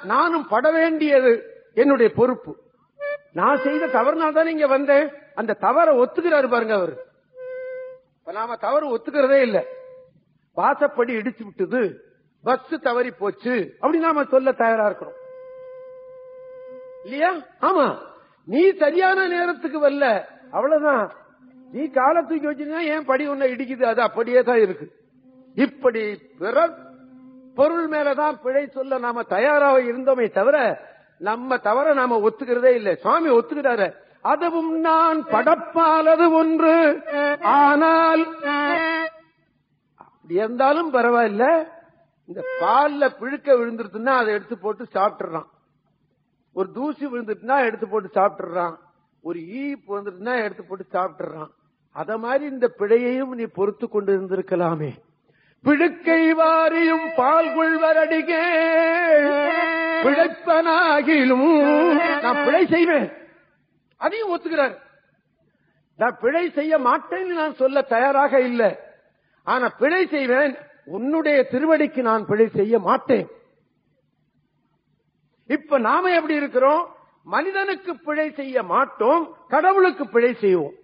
நானும் பட வேண்டியது என்னுடைய பொறுப்பு. நான் செய்த தவறுனால தான் இங்க வந்தேன். அந்த தவறை ஒத்துக்கிறாரு பாருங்க அவர். நாம தவறு ஒத்துக்கிறதே இல்ல. வாசப்படி இடிச்சு விட்டது, பஸ் தவறி போச்சு அப்படி நாம சொல்ல தயாரா இருக்கிறோம் இல்லையா? ஆமா, நீ சரியான நேரத்துக்கு வரல, அவ்வளவுதான். நீ காலை தூக்கி வச்சிருந்தா ஏன் படி ஒண்ணு இடிக்குது, அது அப்படியே தான் இருக்கு. இப்படி பிற பொருள் மேலதான் பிழை சொல்ல நாம தயாராக இருந்தோமே தவிர நம்ம தவிர நாம ஒத்துக்கிறதே இல்லை. சுவாமி ஒத்துக்கிறாரு. அதுவும் நான் படப்பாலது ஒன்று, ஆனால் அப்படி இருந்தாலும் பரவாயில்ல, இந்த பால்ல பிழுக்க விழுந்துருச்சுன்னா அதை எடுத்து போட்டு சாப்பிட்டுறான். ஒரு தூசி விழுந்துட்டுனா எடுத்து போட்டு சாப்பிட்டுறான். ஒரு ஈப்பு வந்துட்டுனா எடுத்து போட்டு சாப்பிட்டுறான். அத மாதிரி இந்த பிழையையும் நீ பொறுத்து கொண்டு இருந்திருக்கலாமே. பிழுக்கை வாரியும் பால் கொள்வரடிகே பிழைப்பனாகிலும் நான் பிழை செய்வேன், அதையும் ஒத்துக்கிறார். நான் பிழை செய்ய மாட்டேன்னு நான் சொல்ல தயாராக இல்லை. ஆனா பிழை செய்வேன், உன்னுடைய திருவடிக்கு நான் பிழை செய்ய மாட்டேன். இப்ப நாம எப்படி இருக்கிறோம்? மனிதனுக்கு பிழை செய்ய மாட்டோம், கடவுளுக்கு பிழை செய்வோம்.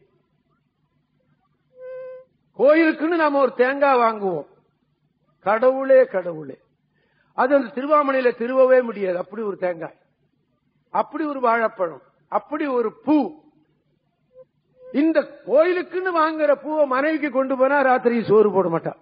கோயிலுக்குன்னு நாம ஒரு தேங்காய் வாங்குவோம். கடவுளே கடவுளே, அது அந்த திருவாமணியில திருவவே முடியாது. அப்படி ஒரு தேங்காய், அப்படி ஒரு வாழைப்பழம், அப்படி ஒரு பூ. இந்த கோயிலுக்குன்னு வாங்குற பூவை மனைவிக்கு கொண்டு போனா ராத்திரி சோறு போட மாட்டான்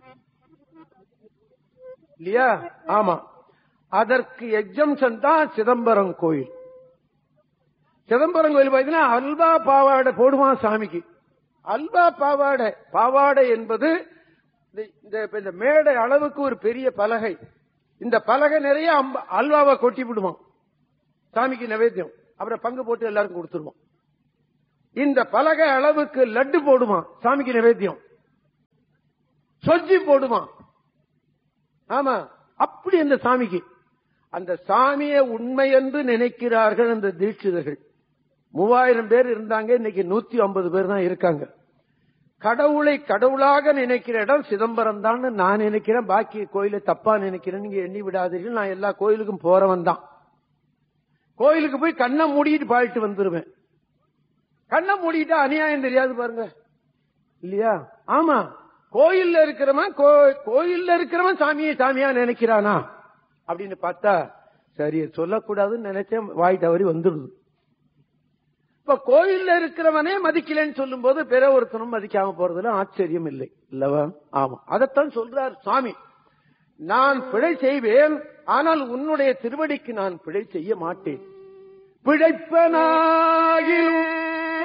இல்லையா? ஆமா, அதற்கு எக்ஸம்ஷன் தான் சிதம்பரம் கோயில். சிதம்பரம் கோயில் பார்த்தீங்கன்னா அல்வா பாவாடை போடுவான் சாமிக்கு. அல்வா பாவாடை, பாவாடை என்பது இந்த மேடை அளவுக்கு ஒரு பெரிய பலகை. இந்த பலகை நிறைய அல்வாவை கொட்டி விடுவான் சாமிக்கு நைவேத்தியம். அப்புறம் பங்கு போட்டு எல்லாருக்கும் கொடுத்துருவான். இந்த பலகை அளவுக்கு லட்டு போடுவான் சாமிக்கு நைவேத்தியம், சொஜ்ஜி போடுவான். ஆமா, அப்படி அந்த சாமிக்கு. அந்த சாமியை உண்மை என்று நினைக்கிறார்கள் அந்த தீட்சிதர்கள். 3000 பேர் இருந்தாங்க, இன்னைக்கு 150 பேர் தான் இருக்காங்க. கடவுளை கடவுளாக நினைக்கிற இடம் சிதம்பரம் தான் நான் நினைக்கிறேன். பாக்கி கோயிலை தப்பா நினைக்கிறேன், நீங்க எண்ணி விடாதீர்கள். நான் எல்லா கோயிலுக்கும் போறவன் தான். கோயிலுக்கு போய் கண்ணை மூடிட்டு பாடிட்டு வந்துருவேன். கண்ணை மூடிட்டா அநியாயம் தெரியாது பாருங்க இல்லையா? ஆமா, கோயில்ல இருக்கிறவன் சாமியை சாமியா நினைக்கிறானா அப்படின்னு பார்த்தா சரி சொல்லக்கூடாதுன்னு நினைச்சேன், வாய் தவறி வந்துடுது. இப்ப கோயில்ல இருக்கிறவனே மதிக்கலன்னு சொல்லும் போது பிற ஒருத்தனும் மதிக்காம போறதுல ஆச்சரியம் இல்லை இல்லவா? ஆமா, அதைத்தான் சொல்றார் சுவாமி. நான் பிழை செய்வேன், ஆனால் உன்னுடைய திருவடிக்கு நான் பிழை செய்ய மாட்டேன். பிழைப்பனாகிலும்